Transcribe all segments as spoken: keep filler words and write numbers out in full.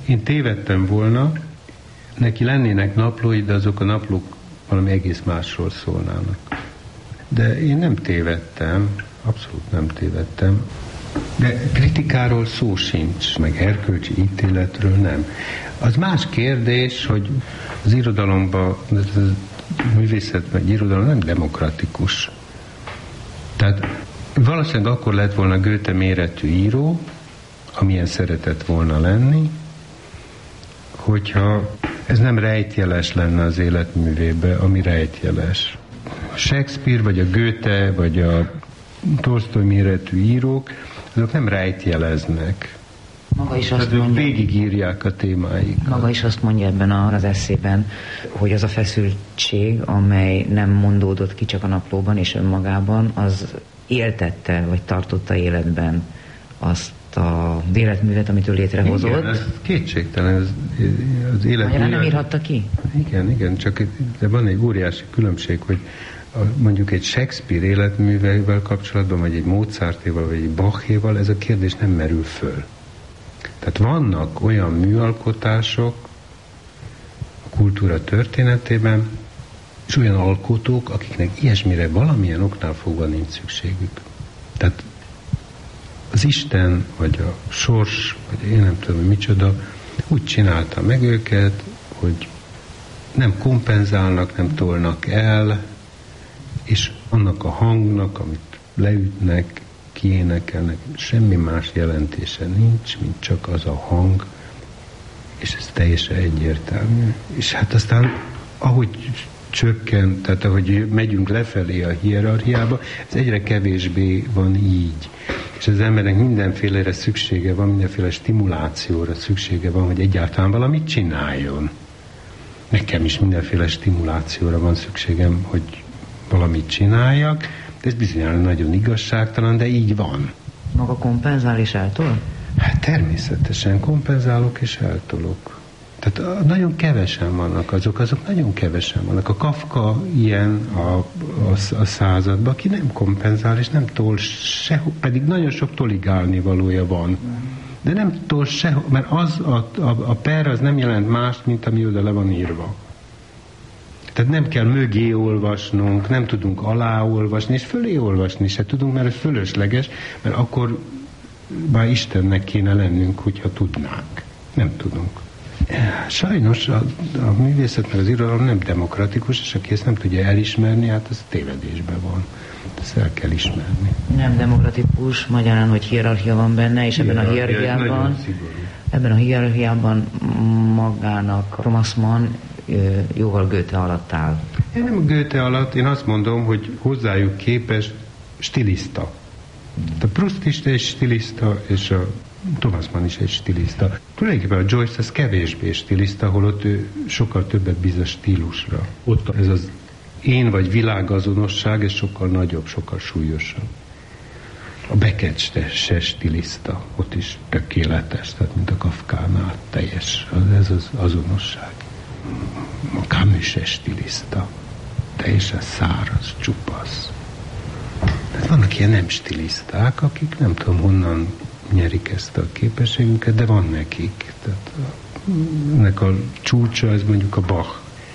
én tévedtem volna, neki lennének naplói, de azok a naplók valami egész másról szólnának. De én nem tévedtem, abszolút nem tévedtem, de kritikáról szó sincs, meg erkölcsi ítéletről nem. Az más kérdés, hogy az irodalomban, a művészet meg irodalom nem demokratikus. Tehát valószínűleg akkor lett volna Goethe méretű író, amilyen szeretett volna lenni, hogyha ez nem rejtjeles lenne az életművébe, ami rejtjeles. Shakespeare, vagy a Goethe, vagy a Tolsztoj méretű írók, azok nem rejtjeleznek. Maga is azt Tehát mondja, végigírják a témáikat. Maga is azt mondja ebben az esszében, hogy az a feszültség, amely nem mondódott ki csak a naplóban és önmagában, az éltette, vagy tartotta életben azt a életművet, amit ő létrehozott. Igen, ez kétségtelen, az, az életművet. Magyarán nem írhatta ki? Igen, igen, csak de van egy óriási különbség, hogy a, mondjuk egy Shakespeare életműveivel kapcsolatban, vagy egy Mozartéval, vagy egy Bachéval ez a kérdés nem merül föl. Tehát vannak olyan műalkotások a kultúra történetében, és olyan alkotók, akiknek ilyesmire valamilyen oknál fogva nincs szükségük. Tehát az Isten, vagy a sors, vagy én nem tudom, hogy micsoda, úgy csinálta meg őket, hogy nem kompenzálnak, nem tolnak el, és annak a hangnak, amit leütnek, kiénekelnek, semmi más jelentése nincs, mint csak az a hang, és ez teljesen egyértelmű. És hát aztán, ahogy csökken, tehát ahogy megyünk lefelé a hierarchiába, ez egyre kevésbé van így. És az embernek mindenfélére szüksége van, mindenféle stimulációra szüksége van, hogy egyáltalán valamit csináljon. Nekem is mindenféle stimulációra van szükségem, hogy valamit csináljak, de ez bizonyára nagyon igazságtalan, de így van. Maga kompenzál és eltol? Hát természetesen kompenzálok és eltolok. Tehát nagyon kevesen vannak azok, azok nagyon kevesen vannak. A Kafka ilyen a, a, a században, aki nem kompenzál és nem tol sehol, pedig nagyon sok toligálni valója van. De nem tol sehol, mert az a, a, a per az nem jelent mást, mint ami oda le van írva. Tehát nem kell mögé olvasnunk, nem tudunk aláolvasni, és fölé olvasni se tudunk, mert ez fölösleges, mert akkor már Istennek kéne lennünk, hogyha tudnánk. Nem tudunk. Sajnos a, a művészet meg az irodalom nem demokratikus, és aki ezt nem tudja elismerni, hát az tévedésben van. Ezt el kell ismerni. Nem demokratikus, magyarán, hogy hierarchia van benne, és ebben a hierarchiában ebben a hierarchiában magának Thomas Mann jóval Goethe alatt áll. Én nem Goethe alatt, én azt mondom, hogy hozzájuk képest stiliszta. A Proust is egy stiliszta, és a Thomas Mann is egy stiliszta. Tulajdonképpen a Joyce az kevésbé stiliszta, holott ő sokkal többet bíz a stílusra. Ott ez az én vagy világazonosság, ez sokkal nagyobb, sokkal súlyosabb. A Beckett se stiliszta, ott is tökéletes, tehát mint a Kafkánál teljes, ez az azonosság. A Camus se stiliszta, teljesen száraz, csupasz. Tehát vannak ilyen nem stiliszták, akik nem tudom honnan nyerik ezt a képességünket, de van nekik. Tehát ennek a csúcsa, ez mondjuk a Bach,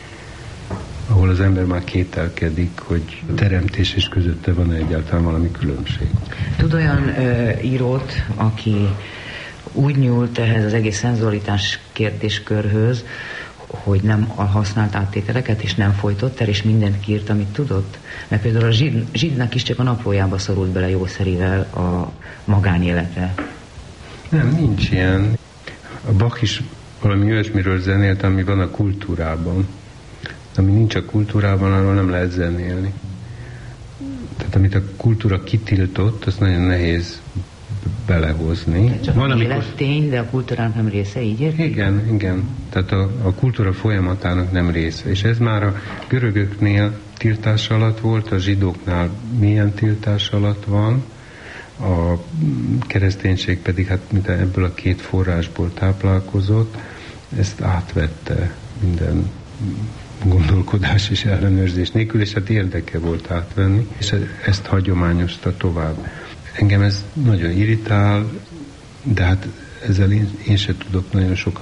ahol az ember már kételkedik, hogy a teremtés és közötte van egyáltalán valami különbség. Tud olyan ö, írót, aki úgy nyúlt ehhez az egész szenzualitás kérdéskörhöz, hogy nem használt áttételeket, és nem folytott el, és mindent kiírt, amit tudott? Mert például a Zsid, Zsidnak is csak a naplójába szorult bele jószerivel a magánélete. Nem, nincs ilyen. A Bach is valami olyasmiről zenélt, ami van a kultúrában. Ami nincs a kultúrában, arról nem lehet zenélni. Tehát amit a kultúra kitiltott, az nagyon nehéz belehozni. Csak van, amikor... élettény, de a kultúrának nem része, így érti? Igen, igen. Tehát a, a kultúra folyamatának nem része. És ez már a görögöknél tiltás alatt volt, a zsidóknál milyen tiltás alatt van, a kereszténység pedig hát mint ebből a két forrásból táplálkozott, ezt átvette minden gondolkodás és ellenőrzés nélkül, és hát érdeke volt átvenni, és ezt hagyományozta tovább. Engem ez nagyon irritál, de hát ezzel én, én sem tudok nagyon sokat